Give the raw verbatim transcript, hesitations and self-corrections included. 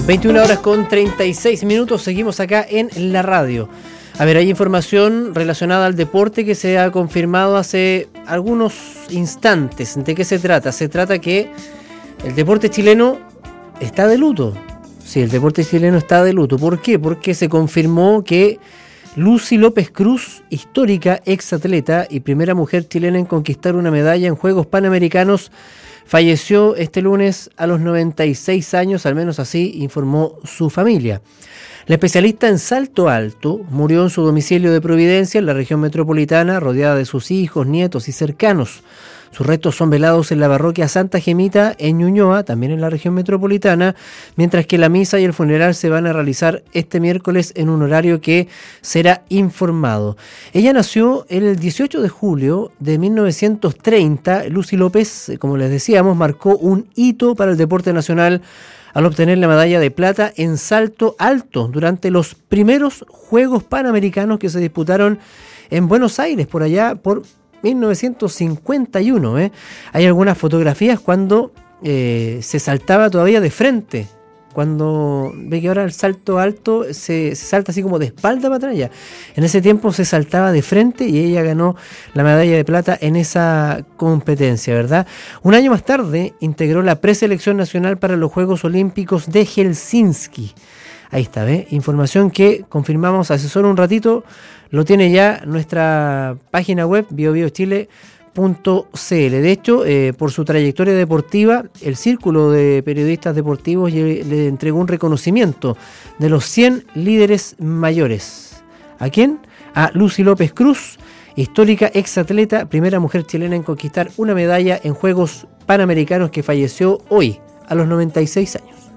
veintiuna horas con treinta y seis minutos, seguimos acá en la radio. A ver, hay información relacionada al deporte que se ha confirmado hace algunos instantes. ¿De qué se trata? Se trata que el deporte chileno está de luto. Sí, el deporte chileno está de luto. ¿Por qué? Porque se confirmó que Lucy López Cruz, histórica exatleta y primera mujer chilena en conquistar una medalla en Juegos Panamericanos, falleció este lunes a los noventa y seis años, al menos así informó su familia. La especialista en salto alto murió en su domicilio de Providencia, en la región metropolitana, rodeada de sus hijos, nietos y cercanos. Sus restos son velados en la parroquia Santa Gemita, en Ñuñoa, también en la región metropolitana, mientras que la misa y el funeral se van a realizar este miércoles en un horario que será informado. Ella nació el dieciocho de julio de mil novecientos treinta. Lucy López, como les decíamos, marcó un hito para el deporte nacional al obtener la medalla de plata en salto alto durante los primeros Juegos Panamericanos que se disputaron en Buenos Aires, por allá por mil novecientos cincuenta y uno. ¿eh? Hay algunas fotografías cuando eh, se saltaba todavía de frente. Cuando ve que ahora el salto alto se, se salta así como de espalda para atrás ya. En ese tiempo se saltaba de frente y ella ganó la medalla de plata en esa competencia, ¿verdad? Un año más tarde integró la preselección nacional para los Juegos Olímpicos de Helsinki. Ahí está, ¿ve? Información que confirmamos hace solo un ratito. Lo tiene ya nuestra página web bio bio chile punto c l. De hecho, eh, por su trayectoria deportiva, el Círculo de Periodistas Deportivos le, le entregó un reconocimiento de los cien líderes mayores. ¿A quién? A Lucy López Cruz, histórica exatleta, primera mujer chilena en conquistar una medalla en Juegos Panamericanos, que falleció hoy a los noventa y seis años.